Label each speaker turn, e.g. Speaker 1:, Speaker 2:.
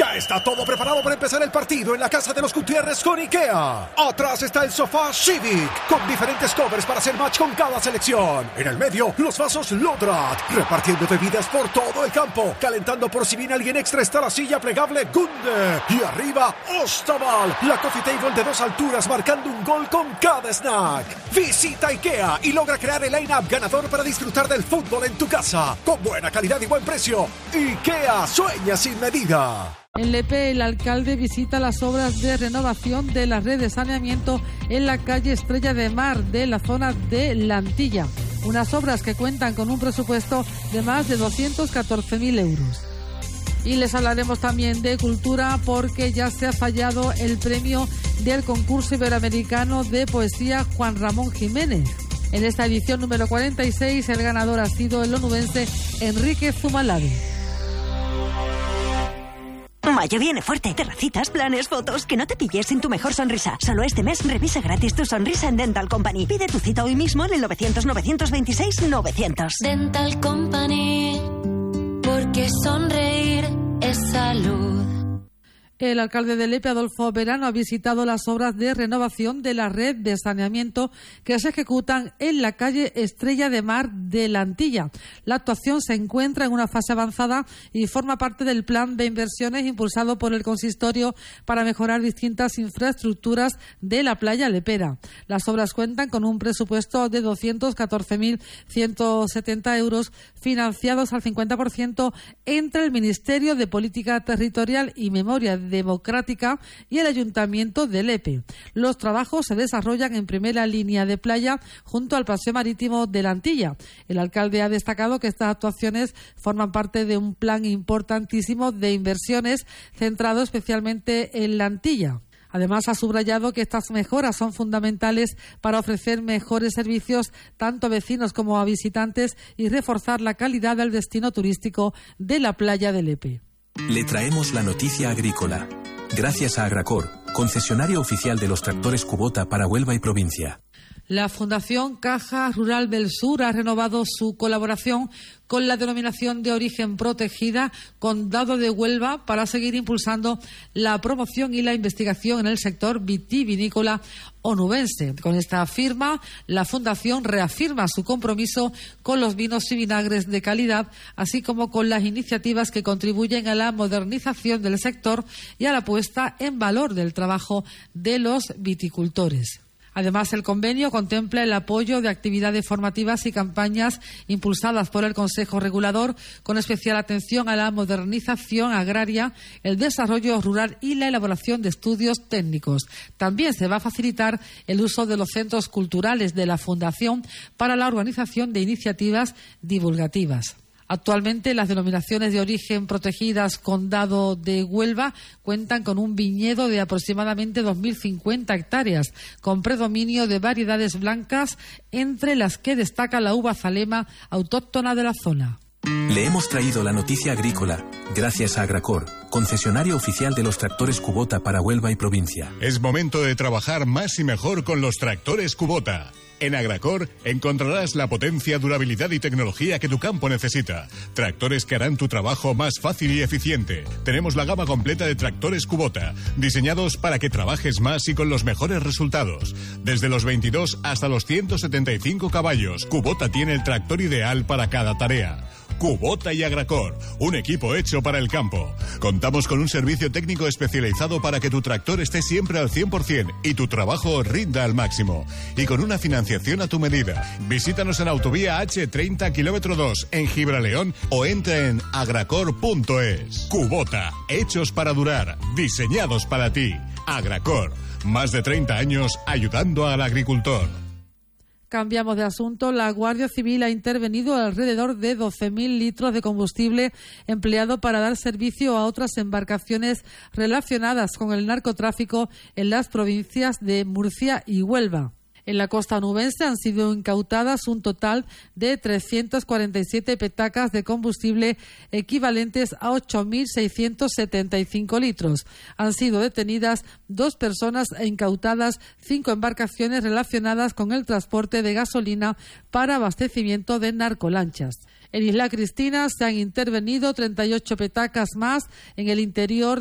Speaker 1: Ya está todo preparado para empezar el partido en la casa de los Gutiérrez con IKEA. Atrás está el sofá Civic, con diferentes covers para hacer match con cada selección. En el medio, los vasos Lodrat, repartiendo bebidas por todo el campo. Calentando por si viene alguien extra está la silla plegable Gunde. Y arriba, Ostaval, la coffee table de 2 alturas marcando un gol con cada snack. Visita IKEA y logra crear el line-up ganador para disfrutar del fútbol en tu casa. Con buena calidad y buen precio. IKEA sueña sin medida.
Speaker 2: En Lepe, el alcalde visita las obras de renovación de la red de saneamiento en la calle Estrella de Mar de la zona de La Antilla. Unas obras que cuentan con un presupuesto de más de 214.000 euros. Y les hablaremos también de cultura porque ya se ha fallado el premio del concurso iberoamericano de poesía Juan Ramón Jiménez. En esta edición número 46, el ganador ha sido el onubense Enrique Zumalade.
Speaker 3: Mayo viene fuerte. Terracitas, planes, fotos. Que no te pilles sin tu mejor sonrisa. Solo este mes revisa gratis tu sonrisa en Dental Company. Pide tu cita hoy mismo en el 900-926-900.
Speaker 4: Dental Company, porque sonreír es salud.
Speaker 2: El alcalde de Lepe, Adolfo Verano, ha visitado las obras de renovación de la red de saneamiento que se ejecutan en la calle Estrella de Mar de La Antilla. La actuación se encuentra en una fase avanzada y forma parte del plan de inversiones impulsado por el consistorio para mejorar distintas infraestructuras de la playa lepera. Las obras cuentan con un presupuesto de 214.170 euros financiados al 50% entre el Ministerio de Política Territorial y Memoria Democrática y el Ayuntamiento de Lepe. Los trabajos se desarrollan en primera línea de playa junto al paseo marítimo de La Antilla. El alcalde ha destacado que estas actuaciones forman parte de un plan importantísimo de inversiones centrado especialmente en La Antilla. Además, ha subrayado que estas mejoras son fundamentales para ofrecer mejores servicios tanto a vecinos como a visitantes y reforzar la calidad del destino turístico de la playa de Lepe.
Speaker 5: Le traemos la noticia agrícola. Gracias a Agracor, concesionario oficial de los tractores Kubota para Huelva y provincia.
Speaker 2: La Fundación Caja Rural del Sur ha renovado su colaboración con la denominación de origen protegida Condado de Huelva para seguir impulsando la promoción y la investigación en el sector vitivinícola onubense. Con esta firma, la Fundación reafirma su compromiso con los vinos y vinagres de calidad, así como con las iniciativas que contribuyen a la modernización del sector y a la puesta en valor del trabajo de los viticultores. Además, el convenio contempla el apoyo de actividades formativas y campañas impulsadas por el Consejo Regulador, con especial atención a la modernización agraria, el desarrollo rural y la elaboración de estudios técnicos. También se va a facilitar el uso de los centros culturales de la Fundación para la organización de iniciativas divulgativas. Actualmente, las denominaciones de origen protegidas Condado de Huelva cuentan con un viñedo de aproximadamente 2.050 hectáreas, con predominio de variedades blancas, entre las que destaca la uva zalema autóctona de la zona.
Speaker 5: Le hemos traído la noticia agrícola, gracias a Agracor, concesionario oficial de los tractores Kubota para Huelva y provincia.
Speaker 6: Es momento de trabajar más y mejor con los tractores Kubota. En Agracor encontrarás la potencia, durabilidad y tecnología que tu campo necesita. Tractores que harán tu trabajo más fácil y eficiente. Tenemos la gama completa de tractores Kubota, diseñados para que trabajes más y con los mejores resultados. Desde los 22 hasta los 175 caballos, Kubota tiene el tractor ideal para cada tarea. Kubota y Agracor, un equipo hecho para el campo. Contamos con un servicio técnico especializado para que tu tractor esté siempre al 100% y tu trabajo rinda al máximo. Y con una financiación a tu medida. Visítanos en Autovía H30 km 2 en Gibraleón o entra en agracor.es. Kubota, hechos para durar, diseñados para ti. Agracor, más de 30 años ayudando al agricultor.
Speaker 2: Cambiamos de asunto. La Guardia Civil ha intervenido alrededor de 12.000 litros de combustible empleado para dar servicio a otras embarcaciones relacionadas con el narcotráfico en las provincias de Murcia y Huelva. En la costa onubense han sido incautadas un total de 347 petacas de combustible equivalentes a 8.675 litros. Han sido detenidas 2 personas e incautadas 5 embarcaciones relacionadas con el transporte de gasolina para abastecimiento de narcolanchas. En Isla Cristina se han intervenido 38 petacas más en el interior